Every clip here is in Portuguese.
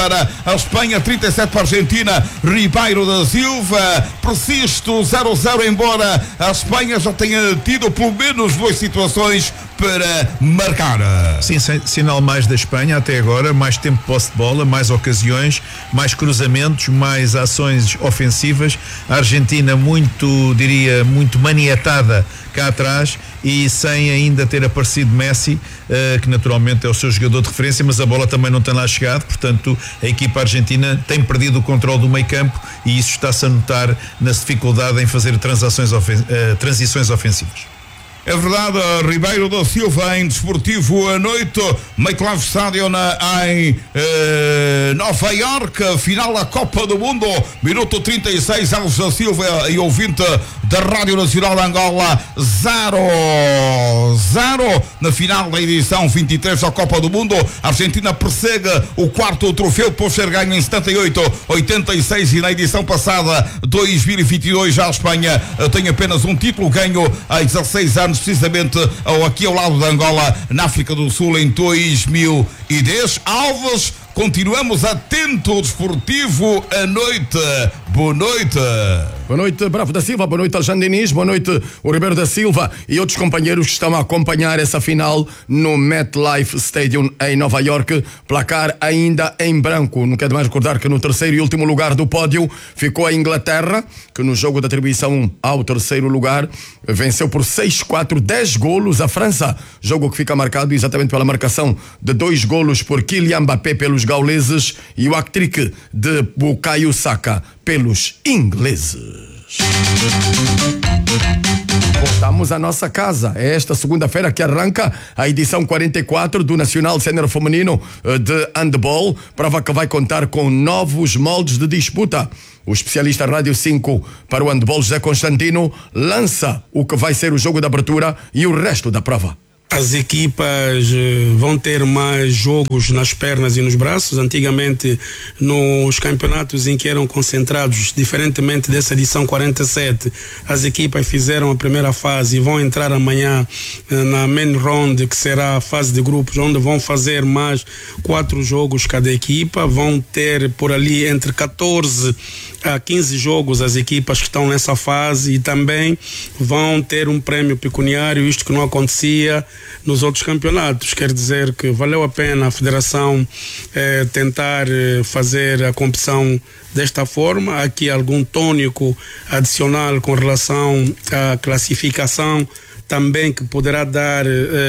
para a Espanha, 37 para a Argentina. Ribeiro da Silva, persiste 0-0, embora a Espanha já tenha tido pelo menos 2 situações para marcar. Sim, sinal mais da Espanha até agora, mais tempo de posse de bola, mais ocasiões, mais cruzamentos, mais ações ofensivas. A Argentina muito maniatada cá atrás e sem ainda ter aparecido Messi, que naturalmente é o seu jogador de referência, mas a bola também não tem lá chegado, portanto a equipa argentina tem perdido o controle do meio campo e isso está-se a notar na dificuldade em fazer transições ofensivas. É verdade, Ribeiro da Silva em Desportivo à noite, MetLife Stadium em Nova Iorque, final da Copa do Mundo, minuto 36, Alves da Silva e ouvinte da Rádio Nacional de Angola, 0-0 na final da edição 23 da Copa do Mundo. A Argentina persegue o 4º troféu por ser ganho em 78-86 e na edição passada 2022 já a Espanha tem apenas um título ganho há 16 anos, precisamente aqui ao lado de Angola, na África do Sul, em 2010. Alves, continuamos atentos ao Desportivo à noite. Boa noite. Boa noite, Bravo da Silva. Boa noite, Alexandre Diniz. Boa noite, o Ribeiro da Silva e outros companheiros que estão a acompanhar essa final no MetLife Stadium em Nova Iorque. Placar ainda em branco. Não quero mais recordar que no terceiro e último lugar do pódio ficou a Inglaterra, que no jogo de atribuição ao terceiro lugar venceu por 6-4, 10 golos a França. Jogo que fica marcado exatamente pela marcação de 2 golos por Kylian Mbappé pelos gauleses e o hat-trick de Bukayo Saka pelos ingleses. Voltamos à nossa casa. É esta segunda-feira que arranca a edição 44 do Nacional Sénior Feminino de Handball, prova que vai contar com novos moldes de disputa. O especialista Rádio 5 para o handball, José Constantino, lança o que vai ser o jogo de abertura e o resto da prova. As equipas vão ter mais jogos nas pernas e nos braços. Antigamente, nos campeonatos em que eram concentrados, diferentemente dessa edição 47, as equipas fizeram a primeira fase e vão entrar amanhã na main round, que será a fase de grupos, onde vão fazer mais 4 jogos cada equipa. Vão ter por ali entre 14 a 15 jogos as equipas que estão nessa fase e também vão ter um prémio pecuniário, isto que não acontecia nos outros campeonatos. Quer dizer que valeu a pena a Federação tentar fazer a competição desta forma. Há aqui algum tônico adicional com relação à classificação também que poderá dar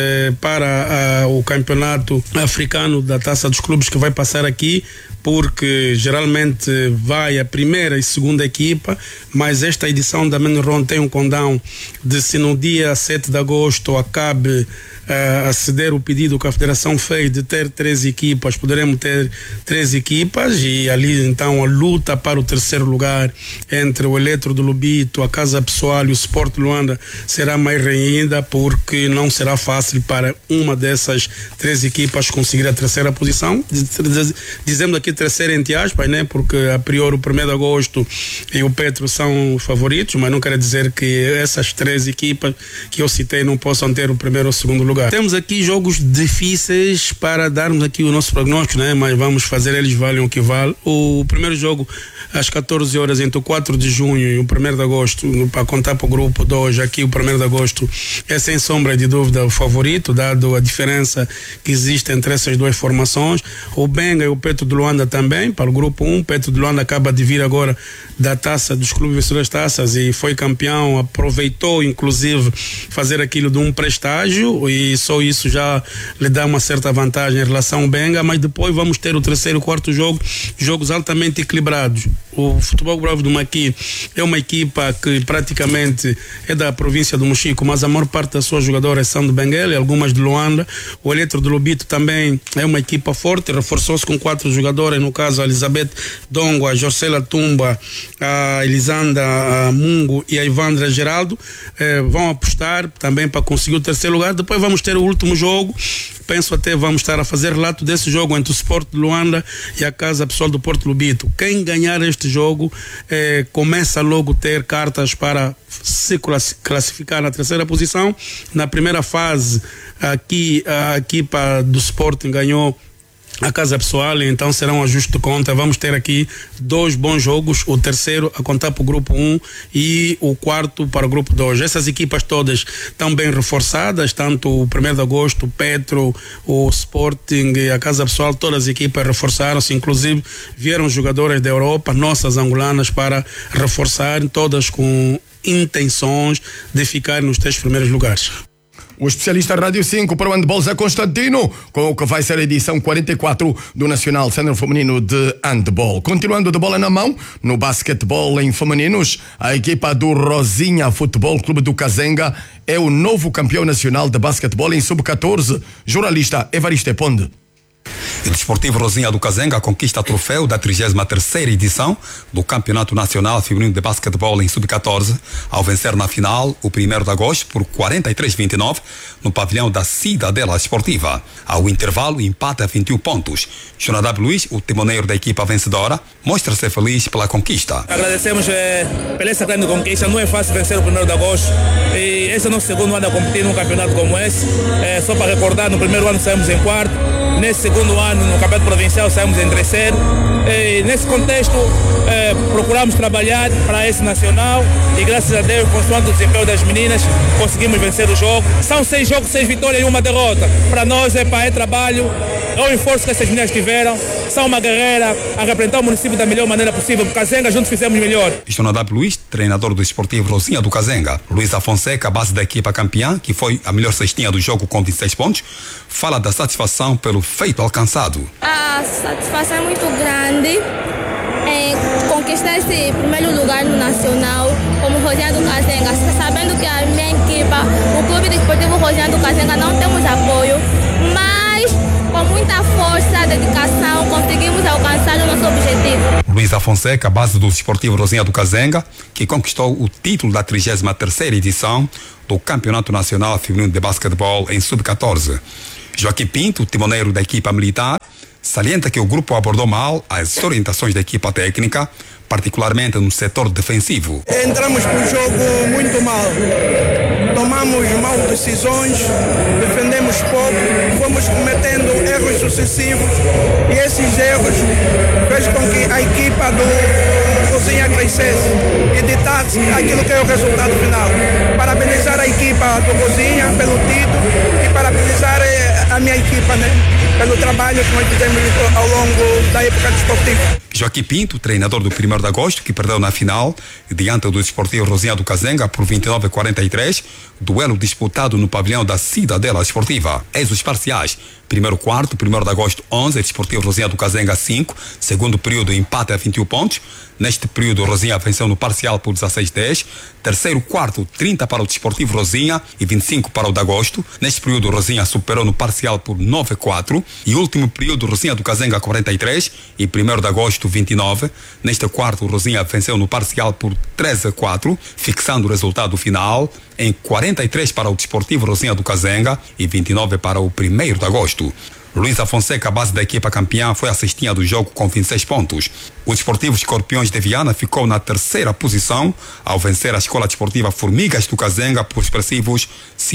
para o campeonato africano da Taça dos Clubes que vai passar aqui, porque geralmente vai a primeira e segunda equipa, mas esta edição da Main Round tem um condão de, se no dia 7 de agosto acabe a ceder o pedido que a Federação fez de ter 3 equipas, poderemos ter 3 equipas e ali então a luta para o terceiro lugar entre o Eletro do Lubito, a Casa Pessoal e o Sport Luanda será mais renhida, porque não será fácil para uma dessas 3 equipas conseguir a terceira posição. Dizemos aqui terceira entre aspas, né? Porque a priori o 1º de agosto e o Petro são os favoritos, mas não quer dizer que essas 3 equipas que eu citei não possam ter o primeiro ou o segundo lugar. Temos aqui jogos difíceis para darmos aqui o nosso prognóstico, né? Mas vamos fazer eles valem o que vale. O primeiro jogo às 14 horas entre o 4 de junho e o 1º de agosto, para contar para o grupo 2, aqui o 1º de agosto é sem sombra de dúvida o favorito, dado a diferença que existe entre essas 2 formações. O Benga e o Petro de Luanda também, para o grupo 1. Petro de Luanda acaba de vir agora da Taça dos Clubes Vencedores Taças e foi campeão, aproveitou inclusive fazer aquilo de um prestágio e só isso já lhe dá uma certa vantagem em relação ao Benga, mas depois vamos ter o terceiro e quarto jogo, jogos altamente equilibrados. O Futebol Bravo do Maqui é uma equipa que praticamente é da província do Mochico, mas a maior parte das suas jogadoras são de Benguela, algumas de Luanda. O Eletro do Lubito também é uma equipa forte, reforçou-se com 4 jogadoras, no caso a Elizabeth Dongo, a Jorcela Tumba, a Elisanda a Mungo e a Ivandra Geraldo. Vão apostar também para conseguir o terceiro lugar. Depois vamos ter o último jogo, penso até vamos estar a fazer relato desse jogo entre o Sport de Luanda e a Casa Pessoal do Porto Lubito. Quem ganhar este jogo começa logo a ter cartas para se classificar na terceira posição. Na primeira fase, aqui a equipa do Sporting ganhou a casa pessoal, então será um ajuste de conta. Vamos ter aqui 2 bons jogos, o terceiro a contar para o grupo 1 e o quarto para o grupo 2. Essas equipas todas estão bem reforçadas, tanto o 1º de agosto, o Petro, o Sporting e a casa pessoal, todas as equipas reforçaram-se, inclusive vieram jogadoras da Europa, nossas angolanas, para reforçar, todas com intenções de ficar nos 3 primeiros lugares. O especialista Rádio 5 para o handball Zé Constantino, com o que vai ser a edição 44 do Nacional Sénior Feminino de Handball. Continuando de bola na mão, no basquetebol em femininos, a equipa do Rosinha Futebol Clube do Kazenga é o novo campeão nacional de basquetebol em sub-14. Jornalista Evaristo Eponde. O Desportivo Rosinha do Kazenga conquista o troféu da 33ª edição do Campeonato Nacional Feminino de Basquetebol em Sub-14, ao vencer na final o 1º de agosto por 43-29 no pavilhão da Cidadela Esportiva. Ao intervalo, empate a 21 pontos. Jonadab Luiz, o timoneiro da equipa vencedora, mostra-se feliz pela conquista. Agradecemos pela essa grande conquista. Não é fácil vencer o 1º de agosto. E esse é o nosso segundo ano a competir num campeonato como esse. Só para recordar, no primeiro ano saímos em quarto. Nesse segundo ano, no campeonato provincial, saímos em terceiro. E nesse contexto, procuramos trabalhar para esse nacional e, graças a Deus, consoante o desempenho das meninas, conseguimos vencer o jogo. São 6 jogos, 6 vitórias e 1 derrota. Para nós é trabalho, é o esforço que essas meninas tiveram. São uma guerreira a representar o município da melhor maneira possível. O Kazenga, juntos fizemos melhor. Jonadab Luiz, treinador do Esportivo Rosinha do Kazenga. Luísa Fonseca, base da equipa campeã, que foi a melhor cestinha do jogo com 26 pontos, fala da satisfação pelo feito alcançado. A satisfação é muito grande conquistar esse primeiro lugar no Nacional como Rosinha do Kazenga, sabendo que a minha equipa, o Clube Desportivo Rosinha do Kazenga, não temos apoio, mas com muita força, dedicação, conseguimos alcançar o nosso objetivo. Luísa Fonseca, base do Esportivo Rosinha do Kazenga, que conquistou o título da 33ª edição do Campeonato Nacional Feminino de Basquetebol em Sub-14. Joaquim Pinto, timoneiro da equipa militar, salienta que o grupo abordou mal as orientações da equipa técnica, particularmente no setor defensivo. Entramos para o jogo muito mal. Tomamos mal decisões, defendemos pouco, fomos cometendo erros sucessivos e esses erros fez com que a equipa do Rosinha crescesse e ditasse aquilo que é o resultado final. Parabenizar a equipa do Rosinha pelo título e parabenizar a minha equipa, pelo trabalho que nós fizemos ao longo da época desportiva. Joaquim Pinto, treinador do 1º de agosto, que perdeu na final diante do Desportivo Rosinha do Kazenga por 29-43, duelo disputado no pavilhão da Cidadela Esportiva. Eis os parciais: primeiro quarto, 1º de agosto 11, Desportivo Rosinha do Kazenga 5, segundo período empate a 21 pontos. Neste período, Rosinha venceu no parcial por 16-10. Terceiro quarto, 30 para o Desportivo Rosinha e 25 para o de agosto. Neste período, Rosinha superou no parcial por 9-4. E último período, Rosinha do Kazenga 43 e 1º de agosto 29. Neste quarto, Rosinha venceu no parcial por 13-4, fixando o resultado final em 43 para o Desportivo Rosinha do Kazenga e 29 para o 1º de agosto. Luísa Fonseca, base da equipa campeã, foi a cestinha do jogo com 26 pontos. O Desportivo Escorpiões de Viana ficou na 3ª posição ao vencer a Escola Desportiva Formigas do Kazenga por expressivos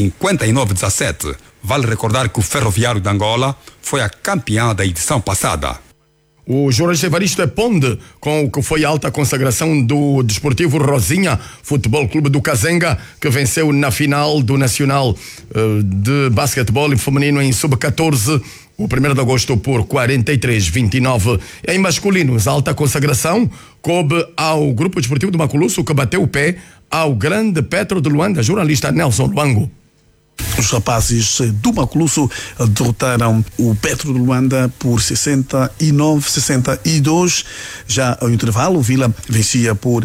59-17. Vale recordar que o Ferroviário de Angola foi a campeã da edição passada. O jornalista Evaristo Eponde, com o que foi a alta consagração do Desportivo Rosinha Futebol Clube do Kazenga, que venceu na final do Nacional de Basquetebol Feminino em Sub-14, o 1º de agosto por 43-29. Em masculinos, a alta consagração coube ao Grupo Desportivo do Maculusso, que bateu o pé ao grande Petro de Luanda, jornalista Nelson Luango. Os rapazes do Maculusso derrotaram o Petro de Luanda por 69-62. Já ao intervalo, o Vila vencia por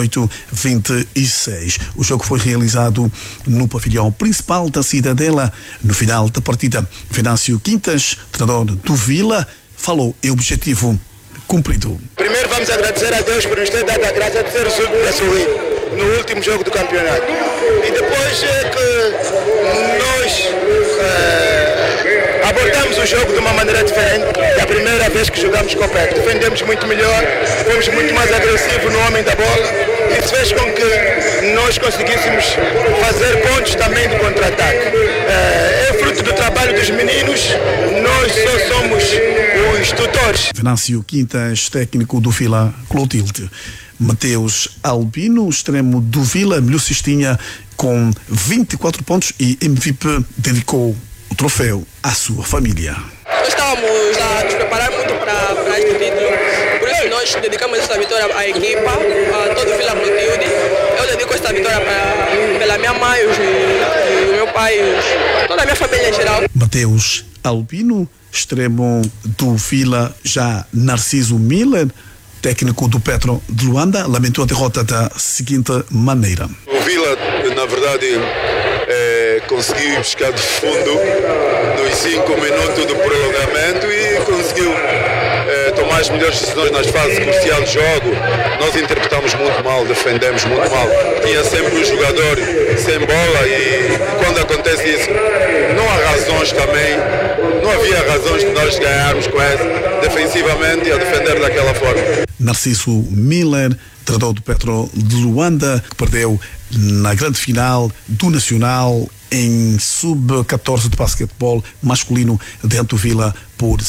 28-26. O jogo foi realizado no pavilhão principal da Cidadela. No final da partida, Venâncio Quintas, treinador do Vila, falou em objetivo cumprido. Primeiro vamos agradecer a Deus por nos ter dado a graça de ser o segundo da Suíça no último jogo do campeonato. E depois que nós abordamos o jogo de uma maneira diferente. É a primeira vez que jogamos com o Petro. Defendemos muito melhor, fomos muito mais agressivos no homem da bola Isso fez com que nós conseguíssemos fazer pontos também de contra-ataque. É fruto do trabalho dos meninos, nós só somos os tutores. Venâncio Quintas, técnico do Vila Clotilde. Mateus Albino, extremo do Vila, melhor cestinha com 24 pontos e MVP dedicou o troféu à sua família. Nós estávamos a nos preparar muito para este título, por isso nós dedicamos esta vitória à equipa, a todo o Vila Clotilde. Eu dedico esta vitória pela minha mãe, o meu pai, toda a minha família em geral. Mateus Albino, extremo do Vila, já Narciso Miller, técnico do Petro de Luanda, lamentou a derrota da seguinte maneira. O Vila, na verdade, conseguiu buscar de fundo nos 5 minutos do prolongamento e conseguiu tomar as melhores decisões nas fases cruciais do jogo. Nós interpretamos muito mal, defendemos muito mal. Tinha sempre um jogador sem bola e quando acontece isso, não há razões também, não havia razões de nós ganharmos com essa defensivamente e a defender daquela forma. Narciso Miller, treinador do Petro de Luanda, que perdeu na grande final do Nacional em sub-14 de basquetebol masculino dentro do Vila por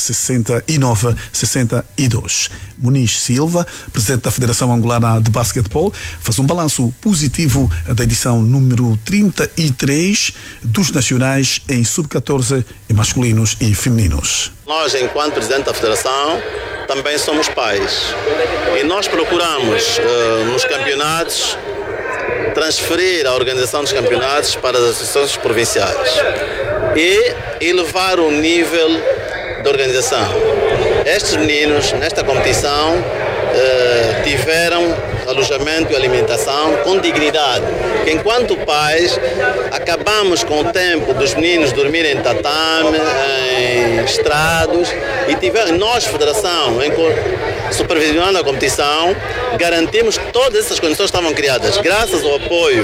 69-62. Muniz Silva, presidente da Federação Angolana de Basquetebol, faz um balanço positivo da edição número 33 dos Nacionais em sub-14 masculinos e femininos. Nós, enquanto presidente da Federação, também somos pais e nós procuramos nos campeonatos transferir a organização dos campeonatos para as associações provinciais e elevar o nível de organização. Estes meninos, nesta competição, tiveram alojamento e alimentação com dignidade. Que enquanto pais, acabamos com o tempo dos meninos dormirem em tatame, em estrados, e nós, Federação, supervisionando a competição, garantimos que todas essas condições estavam criadas, graças ao apoio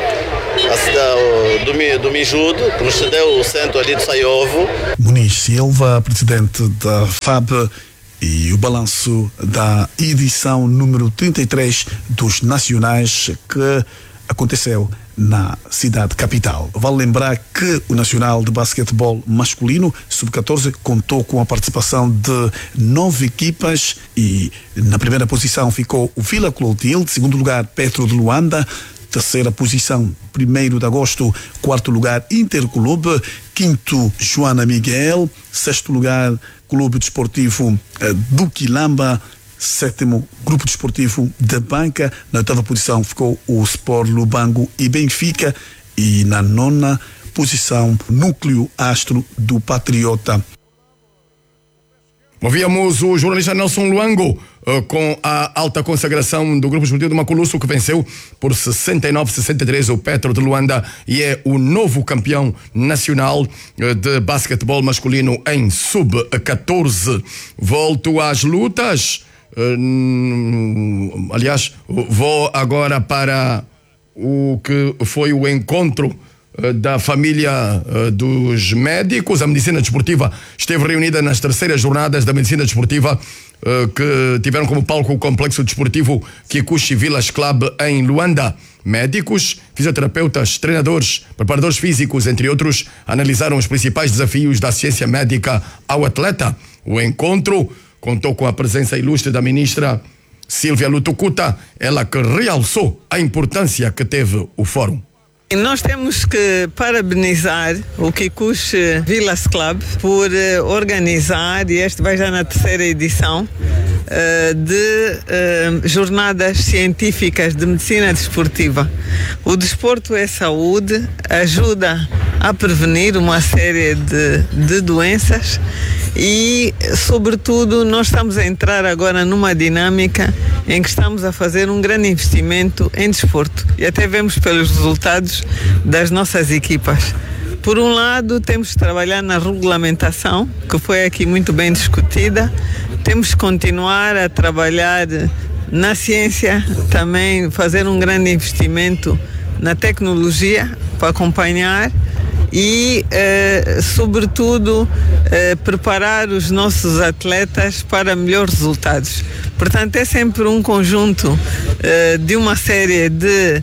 do Mijudo, que nos cedeu o centro ali do Saiovo. Muniz Silva, presidente da FAB, e o balanço da edição número 33 dos Nacionais que aconteceu na cidade capital. Vale lembrar que o Nacional de Basquetebol masculino sub-14 contou com a participação de 9 equipas e na primeira posição ficou o Vila Clotilde, segundo lugar Petro de Luanda, terceira posição 1º de agosto, quarto lugar Interclube, quinto Joana Miguel, sexto lugar Clube Desportivo do Quilamba, sétimo Grupo Desportivo da Banca, na oitava posição ficou o Sport Lubango e Benfica e na nona posição Núcleo Astro do Patriota. Ouvíamos o jornalista Nelson Luango com a alta consagração do Grupo Desportivo do Maculusso, que venceu por 69-63 o Petro de Luanda e é o novo campeão nacional de basquetebol masculino em sub-14. Volto às lutas. Aliás, vou agora para o que foi o encontro da família dos médicos. A medicina desportiva esteve reunida nas terceiras jornadas da medicina desportiva que tiveram como palco o complexo desportivo Kikuchi Village Club em Luanda. Médicos, fisioterapeutas, treinadores, preparadores físicos, entre outros, analisaram os principais desafios da ciência médica ao atleta. O encontro contou com a presença ilustre da ministra Silvia Lutucuta, ela que realçou a importância que teve o fórum. Nós temos que parabenizar o Kikuchi Village Club por organizar, e este vai já na terceira edição, de jornadas científicas de medicina desportiva. O desporto é saúde, ajuda a prevenir uma série de doenças e, sobretudo, nós estamos a entrar agora numa dinâmica em que estamos a fazer um grande investimento em desporto e até vemos pelos resultados das nossas equipas. Por um lado, temos que trabalhar na regulamentação, que foi aqui muito bem discutida. Temos que continuar a trabalhar na ciência, também fazer um grande investimento na tecnologia para acompanhar e, sobretudo, preparar os nossos atletas para melhores resultados. Portanto, é sempre um conjunto de uma série de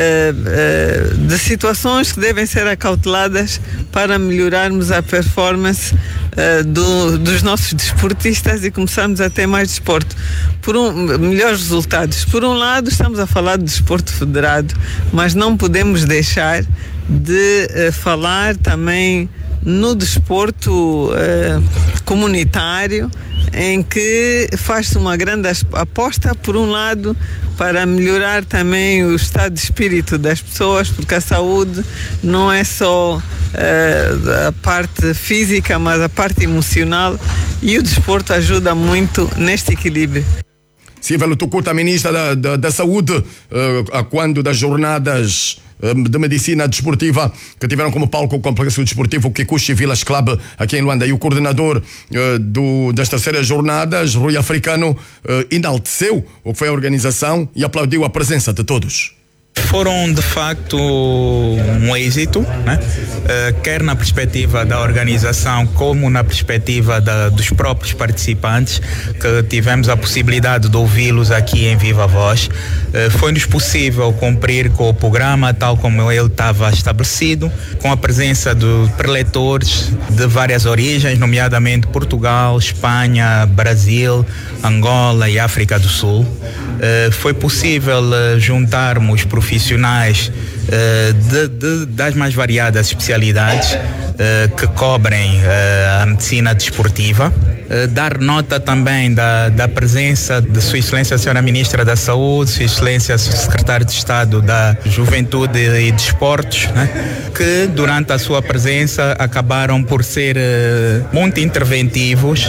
situações que devem ser acauteladas para melhorarmos a performance dos nossos desportistas e começarmos a ter mais desporto, melhores resultados. Por um lado, estamos a falar de desporto federado, mas não podemos deixar de falar também no desporto comunitário, em que faz-se uma grande aposta, por um lado, para melhorar também o estado de espírito das pessoas, porque a saúde não é só a parte física, mas a parte emocional, e o desporto ajuda muito neste equilíbrio. Silvia Lutucuta, ministra da Saúde, a quando das jornadas de medicina desportiva que tiveram como palco o complexo desportivo Kikuchi Village Club aqui em Luanda, e o coordenador das terceiras jornadas, Rui Africano, enalteceu o que foi a organização e aplaudiu a presença de todos. Foram de facto um êxito, né? Quer na perspectiva da organização como na perspectiva dos próprios participantes, que tivemos a possibilidade de ouvi-los aqui em viva voz. Foi-nos possível cumprir com o programa tal como ele estava estabelecido, com a presença de preletores de várias origens, nomeadamente Portugal, Espanha, Brasil, Angola e África do Sul. Foi possível juntarmos profissionais das mais variadas especialidades que cobrem a medicina desportiva. Dar nota também da presença de Sua Excelência a Senhora Ministra da Saúde, Sua Excelência Secretário de Estado da Juventude e Desportos, né, que durante a sua presença acabaram por ser muito interventivos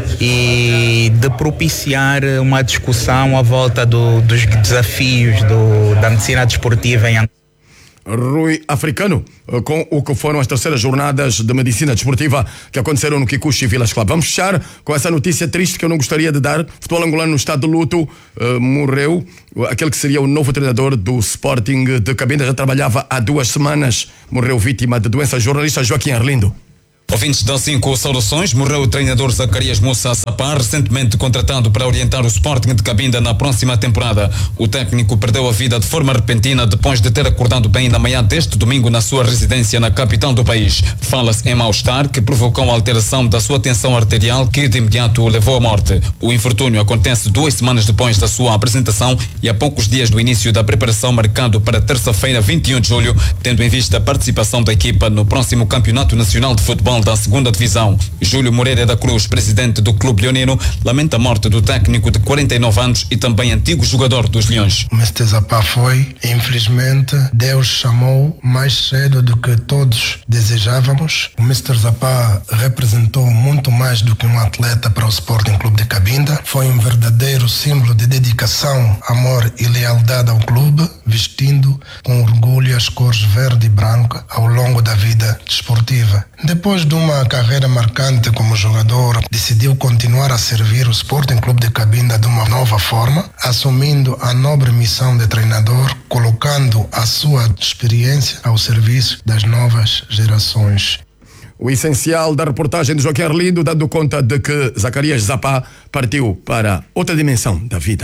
e de propiciar uma discussão à volta dos desafios da medicina desportiva em Angola. Rui Africano, com o que foram as terceiras jornadas de medicina desportiva que aconteceram no Kikuchi Village Club. Vamos fechar com essa notícia triste que eu não gostaria de dar. Futebol angolano no estado de luto. Morreu aquele que seria o novo treinador do Sporting de Cabinda. Já trabalhava há 2 semanas. Morreu vítima de doença. Jornalista Joaquim Arlindo. Ouvintes da 5 Saudações, morreu o treinador Zacarias Moussa Sapar, recentemente contratado para orientar o Sporting de Cabinda na próxima temporada. O técnico perdeu a vida de forma repentina depois de ter acordado bem na manhã deste domingo na sua residência na capital do país. Fala-se em mal-estar que provocou a alteração da sua tensão arterial, que de imediato o levou à morte. O infortúnio acontece 2 semanas depois da sua apresentação e a poucos dias do início da preparação, marcado para terça-feira, 21 de julho, tendo em vista a participação da equipa no próximo Campeonato Nacional de Futebol da segunda divisão. Júlio Moreira da Cruz, presidente do Clube Leonino, lamenta a morte do técnico de 49 anos e também antigo jogador dos Leões. O Mr. Zapá foi, infelizmente, Deus chamou mais cedo do que todos desejávamos. O Mr. Zapá representou muito mais do que um atleta para o Sporting Clube de Cabinda. Foi um verdadeiro símbolo de dedicação, amor e lealdade ao clube, vestindo com orgulho as cores verde e branca ao longo da vida desportiva. Depois de uma carreira marcante como jogador, decidiu continuar a servir o Sporting Clube de Cabinda de uma nova forma, assumindo a nobre missão de treinador, colocando a sua experiência ao serviço das novas gerações. O essencial da reportagem de Joaquim Arlindo, dando conta de que Zacarias Zapá partiu para outra dimensão da vida.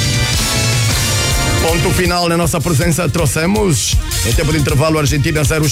Ponto final na nossa presença, trouxemos, em tempo de intervalo, Argentina 0.